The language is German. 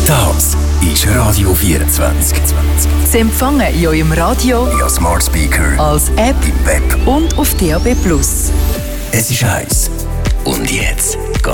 Das ist Radio 24. Sie empfangen in eurem Radio, via Smart Speaker, als App im Web und auf DAB+. Es ist heiß. Und jetzt geht